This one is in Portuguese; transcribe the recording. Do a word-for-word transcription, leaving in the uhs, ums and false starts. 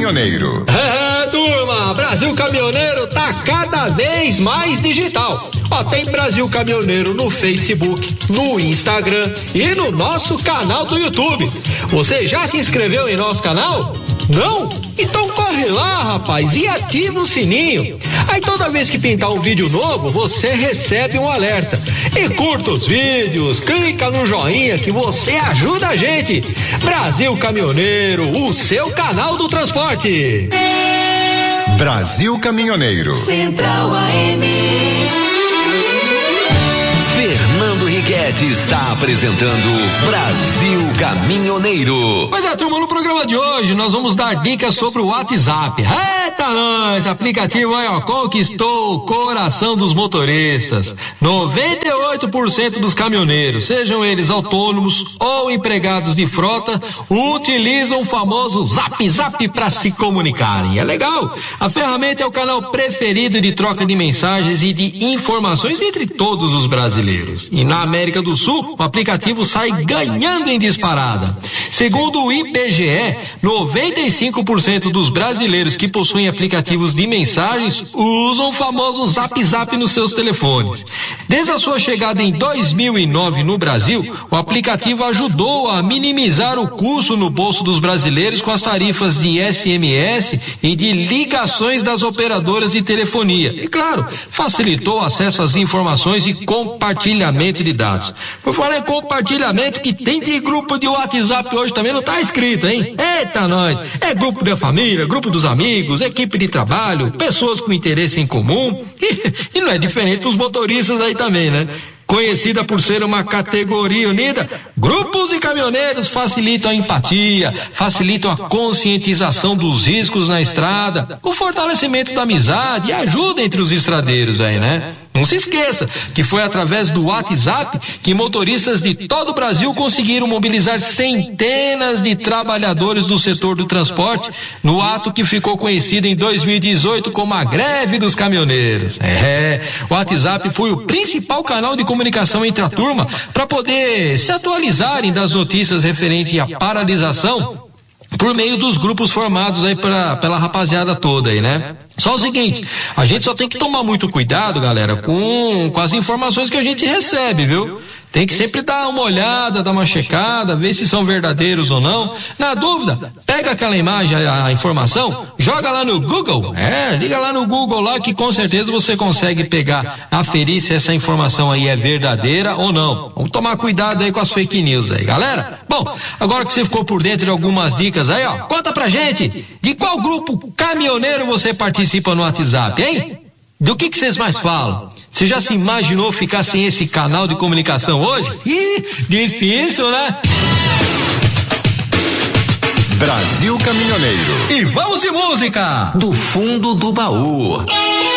Caminhoneiro. É, turma, Brasil Caminhoneiro tá cada vez mais digital. Ó, tem Brasil Caminhoneiro no Facebook, no Instagram e no nosso canal do YouTube. Você já se inscreveu em nosso canal? Não? Então corre lá, rapaz, e ativa o sininho. Aí toda vez que pintar um vídeo novo, você recebe um alerta. E curta os vídeos, clica no joinha que você ajuda a gente. Brasil Caminhoneiro, o seu canal do transporte. Brasil Caminhoneiro. Central A M. Fernando Riquetti está apresentando Brasil Caminhoneiro. Pois é, turma, no programa de hoje nós vamos dar dicas sobre o WhatsApp. Eita, nós! Aplicativo aí, ó, conquistou o coração dos motoristas. noventa e oito por cento dos caminhoneiros, sejam eles autônomos ou empregados de frota, utilizam o famoso Zap Zap para se comunicarem. É legal. A ferramenta é o canal preferido de troca de mensagens e de informações entre todos os brasileiros. E na América do Sul, o aplicativo sai ganhando em disparada. Segundo o I B G E, noventa e cinco por cento dos brasileiros que possuem aplicativos de mensagens usam o famoso Zap Zap nos seus telefones. Desde a sua chegada em dois mil e nove no Brasil, o aplicativo ajudou a minimizar o custo no bolso dos brasileiros com as tarifas de S M S e de ligações das operadoras de telefonia. E claro, facilitou o acesso às informações e compartilhamento de dados. Por falar em compartilhamento, que tem de grupo de WhatsApp hoje também não tá escrito, hein? Eita, nós! É grupo da família, grupo dos amigos, equipe de trabalho, pessoas com interesse em comum. E, e não é diferente dos motoristas aí também, né? Conhecida por ser uma categoria unida, grupos de caminhoneiros facilitam a empatia, facilitam a conscientização dos riscos na estrada, o fortalecimento da amizade e ajuda entre os estradeiros aí, né? Não se esqueça que foi através do WhatsApp que motoristas de todo o Brasil conseguiram mobilizar centenas de trabalhadores do setor do transporte no ato que ficou conhecido em dois mil e dezoito como a greve dos caminhoneiros. É, o WhatsApp foi o principal canal de comunicação entre a turma para poder se atualizarem das notícias referentes à paralisação por meio dos grupos formados aí pra, pela rapaziada toda aí, né? Só o seguinte, a gente só tem que tomar muito cuidado, galera, com, com as informações que a gente recebe, viu? Tem que sempre dar uma olhada, dar uma checada, ver se são verdadeiros ou não. Na dúvida, pega aquela imagem, a, a informação, joga lá no Google. É, liga lá no Google lá que com certeza você consegue pegar, aferir se essa informação aí é verdadeira ou não. Vamos tomar cuidado aí com as fake news aí, galera. Bom, agora que você ficou por dentro de algumas dicas aí, ó, conta pra gente, de qual grupo caminhoneiro você participa no WhatsApp, hein? Do que que vocês mais falam? Você já se imaginou ficar sem esse canal de comunicação hoje? Ih, difícil, né? Brasil Caminhoneiro. E vamos de música! Do fundo do baú.